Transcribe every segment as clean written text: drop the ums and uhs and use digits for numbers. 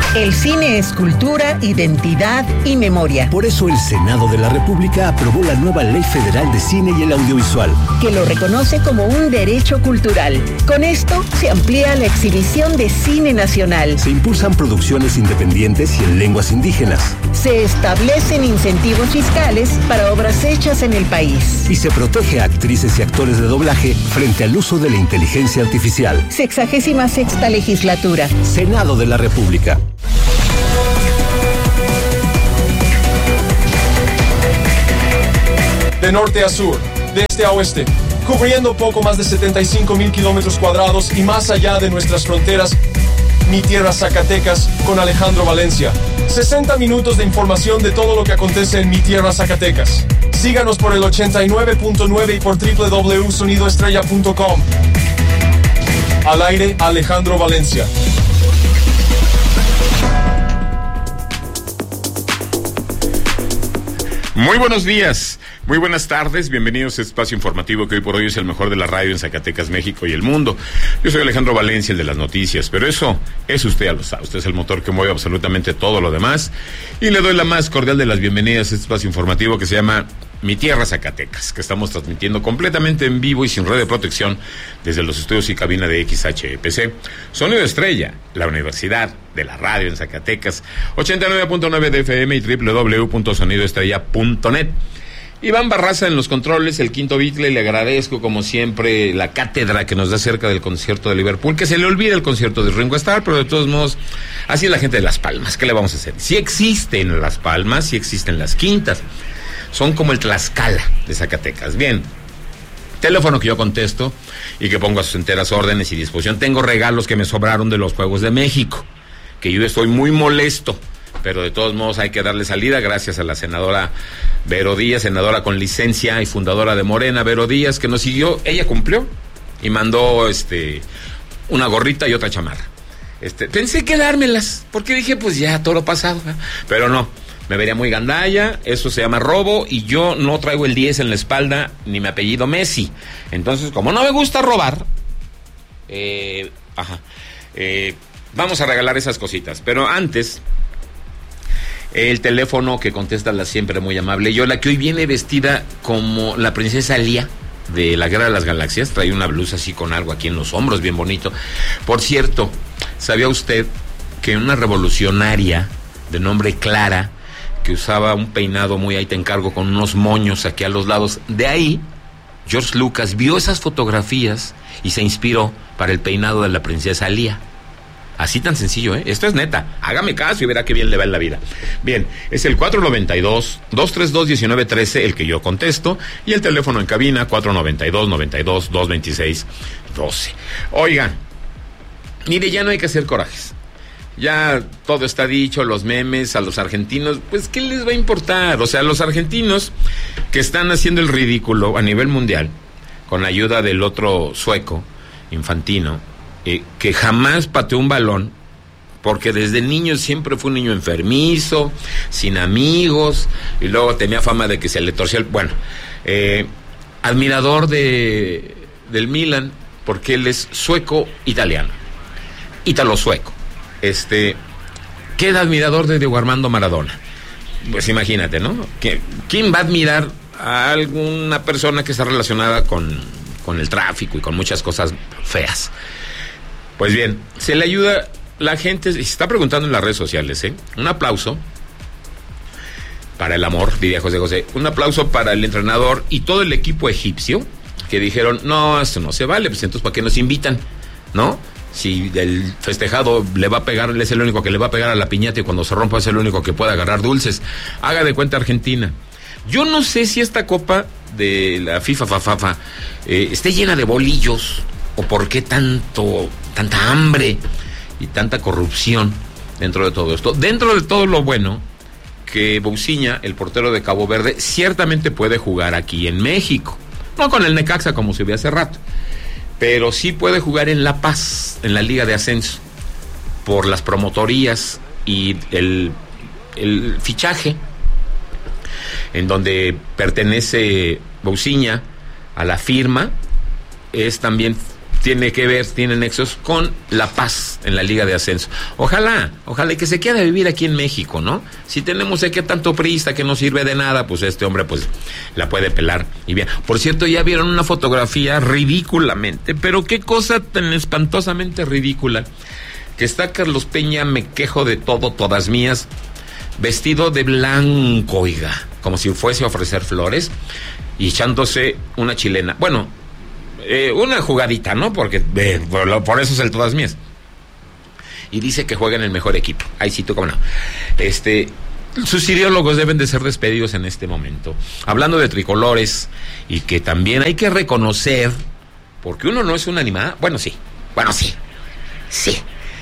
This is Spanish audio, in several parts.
El cine es cultura, identidad y memoria. Por eso el Senado de la República aprobó la nueva Ley Federal de Cine y el Audiovisual, que lo reconoce como un derecho cultural. Con esto se amplía la exhibición de cine nacional. Se impulsan producciones independientes y en lenguas indígenas. Se establecen incentivos fiscales para obras hechas en el país. Y se protege a actrices y actores de doblaje frente al uso de la inteligencia artificial. 66ª legislatura. Senado de la República. De norte a sur, de este a oeste, cubriendo poco más de 75,000 kilómetros cuadrados y más allá de nuestras fronteras, Mi Tierra Zacatecas con Alejandro Valencia. 60 minutos de información de todo lo que acontece en Mi Tierra Zacatecas. Síganos por el 89.9 y por www.sonidoestrella.com. Al aire, Alejandro Valencia. Muy buenos días, muy buenas tardes, bienvenidos a este espacio informativo que hoy por hoy es el mejor de la radio en Zacatecas, México y el mundo. Yo soy Alejandro Valencia, el de las noticias, pero eso usted ya lo sabe, usted es el motor que mueve absolutamente todo lo demás. Y le doy la más cordial de las bienvenidas a este espacio informativo que se llama Mi Tierra Zacatecas, que estamos transmitiendo completamente en vivo y sin red de protección desde los estudios y cabina de XHPC. Sonido Estrella, la Universidad de la Radio en Zacatecas, 89.9 de FM y www.sonidoestrella.net. Iván Barraza en los controles, el quinto Beatle. Le agradezco como siempre la cátedra que nos da acerca del concierto de Liverpool, que se le olvida el concierto de Ringo Starr, pero de todos modos así es la gente de Las Palmas. ¿Qué le vamos a hacer? Si existen Las Palmas, si existen las quintas, son como el Tlaxcala de Zacatecas. Bien, teléfono que yo contesto y que pongo a sus enteras órdenes y disposición. Tengo regalos que me sobraron de los Juegos de México, que yo estoy muy molesto, pero de todos modos hay que darle salida gracias a la senadora Vero Díaz, senadora con licencia y fundadora de Morena, Vero Díaz, que nos siguió. Ella cumplió y mandó una gorrita y otra chamarra. Pensé que dármelas, porque dije, pues ya, todo lo pasado, ¿eh? Pero no, me vería muy gandalla, eso se llama robo, y yo no traigo el 10 en la espalda, ni mi apellido Messi. Entonces, como no me gusta robar, vamos a regalar esas cositas. Pero antes, el teléfono que contesta la siempre muy amable Yola, que hoy viene vestida como la princesa Lía de la Guerra de las Galaxias. Trae una blusa así con algo aquí en los hombros, bien bonito. Por cierto, ¿sabía usted que una revolucionaria de nombre Clara, que usaba un peinado muy ahí te encargo con unos moños aquí a los lados, de ahí George Lucas vio esas fotografías y se inspiró para el peinado de la princesa Lía? Así tan sencillo, ¿eh? Esto es neta. Hágame caso y verá qué bien le va en la vida. Bien, es el 492-232-1913 el que yo contesto, y el teléfono en cabina 492-92-226-12. Oigan, mire, ya no hay que hacer corajes. Ya todo está dicho, los memes, a los argentinos, pues ¿qué les va a importar? O sea, los argentinos que están haciendo el ridículo a nivel mundial, con la ayuda del otro sueco, Infantino, que jamás pateó un balón, porque desde niño siempre fue un niño enfermizo, sin amigos, y luego tenía fama de que se le torcía el... Bueno, admirador del Milan, porque él es sueco-italiano, ítalo-sueco. Queda admirador de Diego Armando Maradona. Pues imagínate, ¿no? ¿Quién va a admirar a alguna persona que está relacionada con el tráfico y con muchas cosas feas? Pues bien, se le ayuda, la gente se está preguntando en las redes sociales, ¿eh? Un aplauso para el amor, diría José José, un aplauso para el entrenador y todo el equipo egipcio, que dijeron, no, esto no se vale, pues entonces ¿para qué nos invitan? ¿No? Si el festejado le va a pegar, él es el único que le va a pegar a la piñata, y cuando se rompa es el único que puede agarrar dulces. Haga de cuenta Argentina. Yo no sé si esta copa de la FIFA esté llena de bolillos, o por qué tanta hambre y tanta corrupción dentro de todo esto. Dentro de todo lo bueno, que Bouciña, el portero de Cabo Verde, ciertamente puede jugar aquí en México. No con el Necaxa como se vio hace rato, pero sí puede jugar en La Paz, en la Liga de Ascenso, por las promotorías y el fichaje, en donde pertenece Bouciña a la firma, es también tiene nexos con La Paz en la Liga de Ascenso. Ojalá y que se quede a vivir aquí en México, ¿no? Si tenemos aquí tanto priista que no sirve de nada, pues este hombre pues la puede pelar y bien. Por cierto, ya vieron una fotografía ridículamente, pero qué cosa tan espantosamente ridícula, que está Carlos Peña, me quejo de todo, todas mías, vestido de blanco, oiga, como si fuese a ofrecer flores y echándose una chilena. Bueno, una jugadita, ¿no? Porque por eso es el todas mías. Y dice que juega en el mejor equipo. Ay, sí, tú cómo no. Sus ideólogos deben de ser despedidos en este momento. Hablando de tricolores, y que también hay que reconocer, porque uno no es un animal. Bueno, sí. Sí.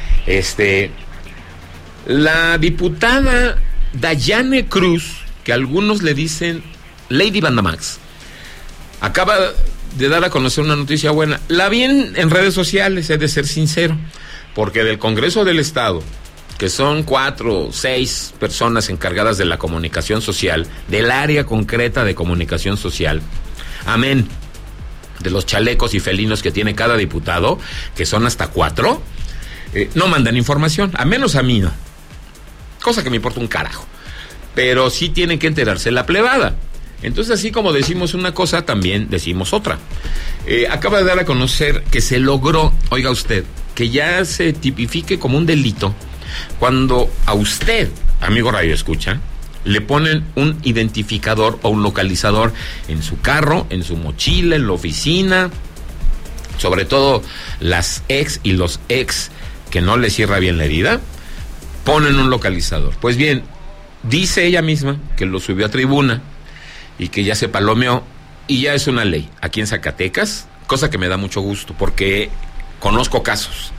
La diputada Dayane Cruz, que algunos le dicen Lady Bandamax, acaba de dar a conocer una noticia buena. La vi en redes sociales, he de ser sincero, porque del Congreso del Estado, que son 4 o 6 personas encargadas de la comunicación social, del área concreta de comunicación social, amén, de los chalecos y felinos que tiene cada diputado, que son hasta 4, no mandan información, a menos a mí no, cosa que me importa un carajo, pero sí tiene que enterarse la plebada. Entonces, así como decimos una cosa, también decimos otra. Acaba de dar a conocer que se logró, oiga usted, que ya se tipifique como un delito cuando a usted, amigo Radio Escucha, le ponen un identificador o un localizador en su carro, en su mochila, en la oficina, sobre todo las ex y los ex que no le cierra bien la herida, ponen un localizador. Pues bien, dice ella misma que lo subió a tribuna y que ya se palomeó y ya es una ley aquí en Zacatecas, cosa que me da mucho gusto porque conozco casos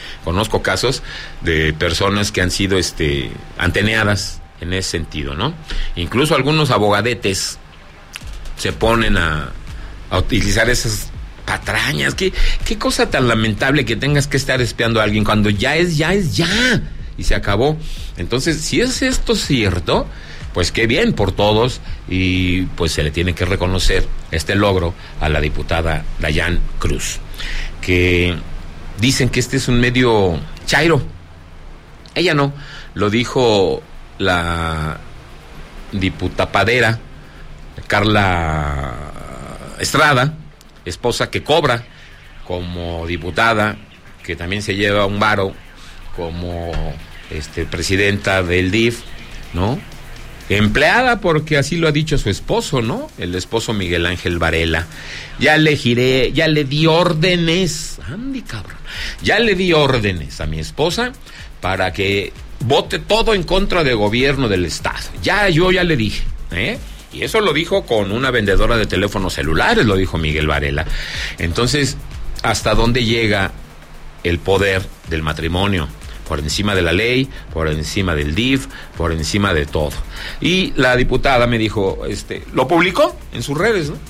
de personas que han sido anteneadas en ese sentido, ¿no? Incluso algunos abogadetes se ponen a utilizar esas patrañas. ¿Qué cosa tan lamentable que tengas que estar espiando a alguien cuando ya es y se acabó. Entonces, si es esto cierto, pues qué bien por todos, y pues se le tiene que reconocer este logro a la diputada Dayane Cruz, que dicen que este es un medio chairo. Ella no, lo dijo la diputapadera Carla Estrada, esposa que cobra como diputada, que también se lleva un varo como presidenta del DIF, ¿no? Empleada, porque así lo ha dicho su esposo, ¿no? El esposo Miguel Ángel Varela. Ya le di órdenes, Andy, cabrón. Ya le di órdenes a mi esposa para que vote todo en contra del gobierno del Estado. Yo ya le dije, Y eso lo dijo con una vendedora de teléfonos celulares, lo dijo Miguel Varela. Entonces, ¿hasta dónde llega el poder del matrimonio? Por encima de la ley, por encima del DIF, por encima de todo. Y la diputada me dijo, lo publicó en sus redes, ¿no?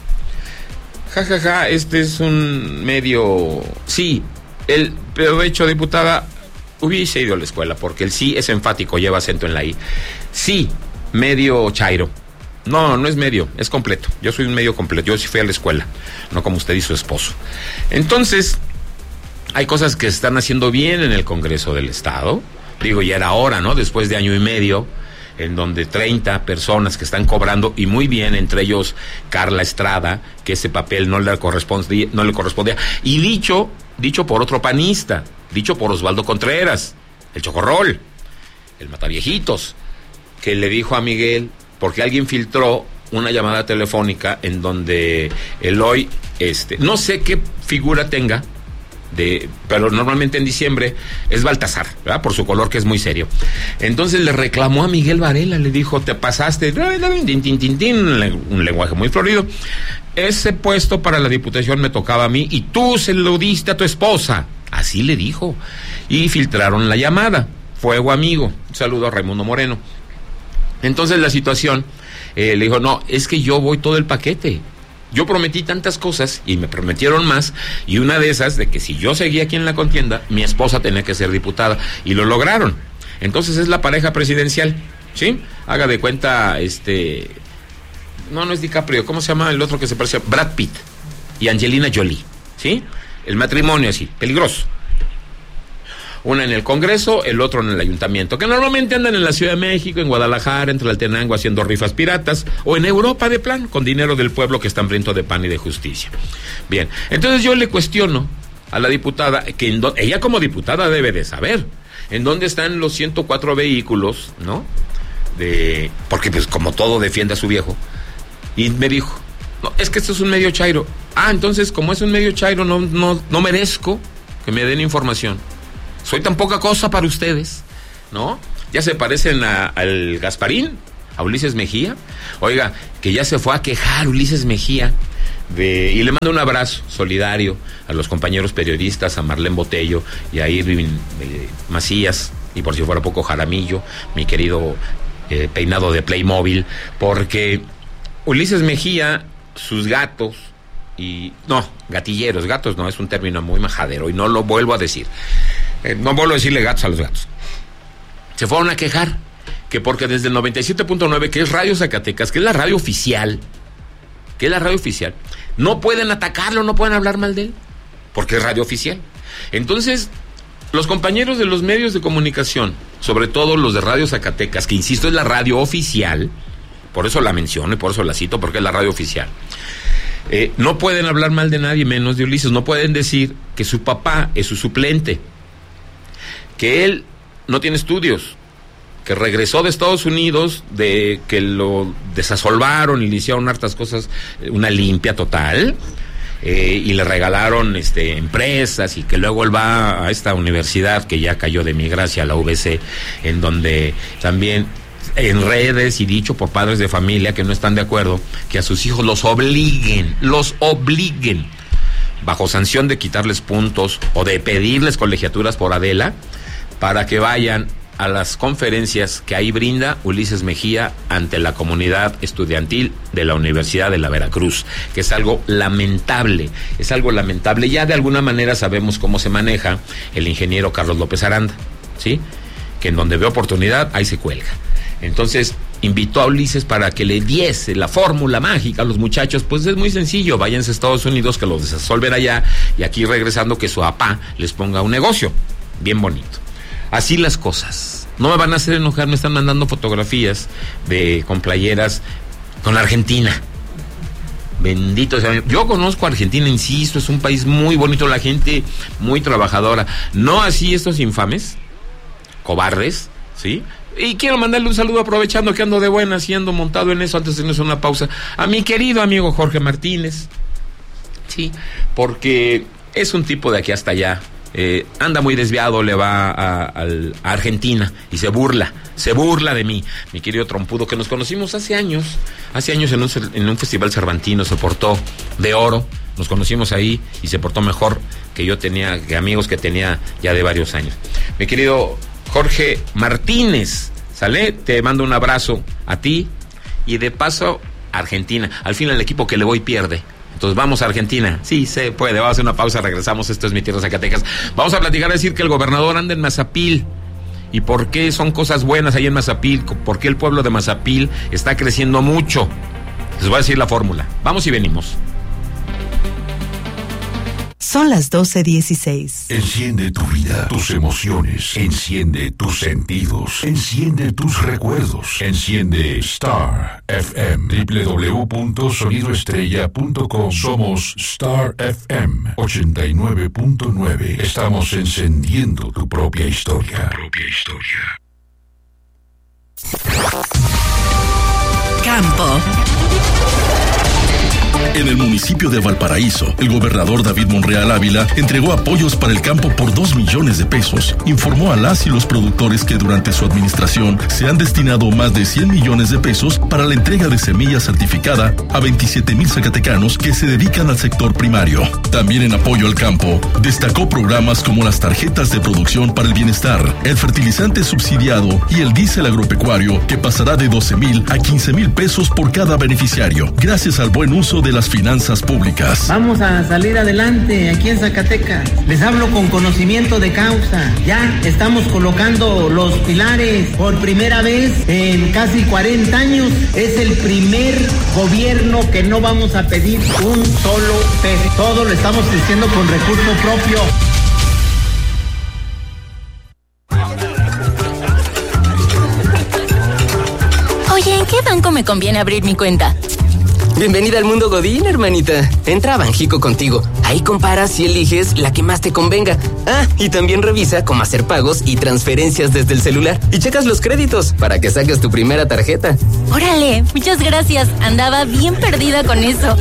Es un medio... Sí, pero de hecho, diputada, hubiese ido a la escuela, porque el sí es enfático, lleva acento en la I. Sí, medio chairo. No es medio, es completo. Yo soy un medio completo, yo sí fui a la escuela, no como usted y su esposo. Entonces, hay cosas que se están haciendo bien en el Congreso del Estado. Digo, ya era hora, ¿no? Después de 1 año y medio, en donde 30 personas que están cobrando, y muy bien, entre ellos Carla Estrada, que ese papel no le correspondía. Y dicho por otro panista, dicho por Osvaldo Contreras, el Chocorrol, el Mataviejitos, que le dijo a Miguel, porque alguien filtró una llamada telefónica en donde Eloy, no sé qué figura tenga, pero normalmente en diciembre es Baltasar, ¿verdad? Por su color, que es muy serio. Entonces le reclamó a Miguel Varela, le dijo, te pasaste, un lenguaje muy florido, ese puesto para la diputación me tocaba a mí y tú se lo diste a tu esposa, así le dijo, y filtraron la llamada. Fuego amigo, un saludo a Raimundo Moreno. Entonces la situación, le dijo, no, es que yo voy todo el paquete. Yo prometí tantas cosas y me prometieron más, y una de esas, de que si yo seguía aquí en la contienda, mi esposa tenía que ser diputada, y lo lograron. Entonces es la pareja presidencial, ¿sí? Haga de cuenta, no es DiCaprio, ¿cómo se llama el otro que se parece? Brad Pitt y Angelina Jolie, ¿sí? el matrimonio así, peligroso. Una en el Congreso, el otro en el Ayuntamiento, que normalmente andan en la Ciudad de México, en Guadalajara, en Tlaltenango, haciendo rifas piratas, o en Europa de plan, con dinero del pueblo que está hambriento de pan y de justicia. Bien, entonces yo le cuestiono a la diputada, que ella como diputada debe de saber, en dónde están los 104 vehículos, ¿no? Porque pues como todo defiende a su viejo, y me dijo, no, es que esto es un medio chairo. Entonces como es un medio chairo, no merezco que me den información. Soy tan poca cosa para ustedes, ¿no? Ya se parecen al Gasparín, a Ulises Mejía. Oiga, que ya se fue a quejar Ulises Mejía y le mando un abrazo solidario a los compañeros periodistas, a Marlene Botello y a Irving Macías, y por si fuera poco Jaramillo, mi querido peinado de Playmobil, porque Ulises Mejía, sus gatos, gatilleros, gatos no, es un término muy majadero y no lo vuelvo a decir. No vuelvo a decirle gatos a los gatos. Se fueron a quejar que porque desde el 97.9, que es Radio Zacatecas, que es la radio oficial, no pueden atacarlo, no pueden hablar mal de él, porque es radio oficial. Entonces, los compañeros de los medios de comunicación, sobre todo los de Radio Zacatecas, que insisto es la radio oficial, por eso la menciono y por eso la cito, porque es la radio oficial, no pueden hablar mal de nadie, menos de Ulises. No pueden decir que su papá es su suplente, que él no tiene estudios, que regresó de Estados Unidos, de que lo desasolvaron y le hicieron hartas cosas, una limpia total, y le regalaron empresas, y que luego él va a esta universidad que ya cayó de mi gracia, la UBC, en donde también en redes y dicho por padres de familia que no están de acuerdo, que a sus hijos los obliguen, bajo sanción de quitarles puntos o de pedirles colegiaturas por Adela, para que vayan a las conferencias que ahí brinda Ulises Mejía ante la comunidad estudiantil de la Universidad de la Veracruz, que es algo lamentable, ya de alguna manera sabemos cómo se maneja el ingeniero Carlos López Aranda, ¿sí? Que en donde ve oportunidad, ahí se cuelga. Entonces, invitó a Ulises para que le diese la fórmula mágica a los muchachos. Pues es muy sencillo, váyanse a Estados Unidos, que los desasolven allá, y aquí regresando que su papá les ponga un negocio bien bonito. Así las cosas. No me van a hacer enojar, me están mandando fotografías con playeras con Argentina. Bendito sea. Yo conozco a Argentina, insisto, es un país muy bonito, la gente muy trabajadora. No así estos infames, cobardes, ¿sí? Y quiero mandarle un saludo, aprovechando que ando de buenas y ando montado en eso, antes de irnos a una pausa, a mi querido amigo Jorge Martínez, sí, porque es un tipo de aquí hasta allá, anda muy desviado, le va a Argentina y se burla de mí, mi querido trompudo, que nos conocimos hace años en un festival cervantino, se portó de oro, nos conocimos ahí y se portó mejor que amigos que tenía ya de varios años. Mi querido Jorge Martínez, ¿sale? Te mando un abrazo a ti y de paso a Argentina. Al fin el equipo que le voy pierde. Entonces vamos a Argentina. Sí, se puede. Vamos a hacer una pausa, regresamos. Esto es Mi Tierra Zacatecas. Vamos a platicar, decir que el gobernador anda en Mazapil. ¿Y por qué son cosas buenas ahí en Mazapil? ¿Por qué el pueblo de Mazapil está creciendo mucho? Les voy a decir la fórmula. Vamos y venimos. Son las 12:16. Enciende tu vida, tus emociones, enciende tus sentidos, enciende tus recuerdos, enciende Star FM, www.sonidoestrella.com. Somos Star FM 89.9. Estamos encendiendo tu propia historia. Campo. En el municipio de Valparaíso, el gobernador David Monreal Ávila entregó apoyos para el campo por 2 millones de pesos. Informó a las y los productores que durante su administración se han destinado más de 100 millones de pesos para la entrega de semilla certificada a 27,000 zacatecanos que se dedican al sector primario. También en apoyo al campo, destacó programas como las tarjetas de producción para el bienestar, el fertilizante subsidiado y el diésel agropecuario, que pasará de 12,000 a 15,000 pesos por cada beneficiario, gracias al buen uso de las las finanzas públicas. Vamos a salir adelante aquí en Zacatecas. Les hablo con conocimiento de causa. Ya estamos colocando los pilares por primera vez en casi 40 años. Es el primer gobierno que no vamos a pedir un solo peso. Todo lo estamos haciendo con recurso propio. Oye, ¿en qué banco me conviene abrir mi cuenta? Bienvenida al mundo Godín, hermanita. Entra a Banjico Contigo. Ahí comparas y eliges la que más te convenga. Ah, y también revisa cómo hacer pagos y transferencias desde el celular. Y checas los créditos para que saques tu primera tarjeta. Órale, muchas gracias. Andaba bien perdida con eso.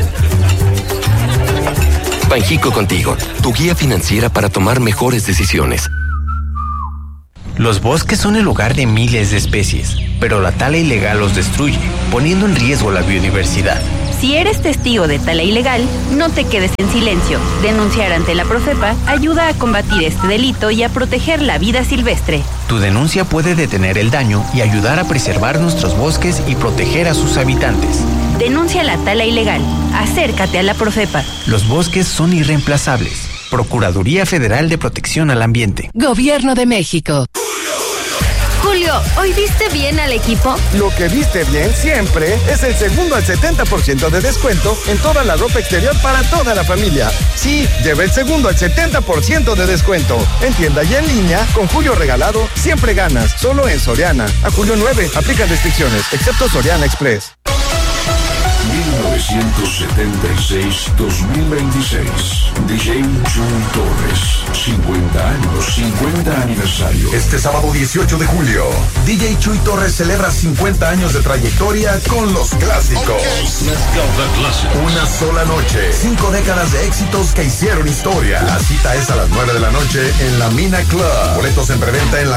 Banjico Contigo, tu guía financiera para tomar mejores decisiones. Los bosques son el hogar de miles de especies, pero la tala ilegal los destruye, poniendo en riesgo la biodiversidad. Si eres testigo de tala ilegal, no te quedes en silencio. Denunciar ante la Profepa ayuda a combatir este delito y a proteger la vida silvestre. Tu denuncia puede detener el daño y ayudar a preservar nuestros bosques y proteger a sus habitantes. Denuncia la tala ilegal. Acércate a la Profepa. Los bosques son irreemplazables. Procuraduría Federal de Protección al Ambiente. Gobierno de México. Julio, ¿hoy viste bien al equipo? Lo que viste bien siempre es el segundo al 70% de descuento en toda la ropa exterior para toda la familia. Sí, lleva el segundo al 70% de descuento. En tienda y en línea, con Julio regalado, siempre ganas. Solo en Soriana. A julio 9, aplican restricciones, excepto Soriana Express. 1976-2026. DJ Chuy Torres. 50 años, 50 aniversario. Este sábado 18 de julio, DJ Chuy Torres celebra 50 años de trayectoria con los clásicos. Una sola noche, 5 décadas de éxitos que hicieron historia. La cita es a las 9 de la noche en la Mina Club. Boletos en preventa en la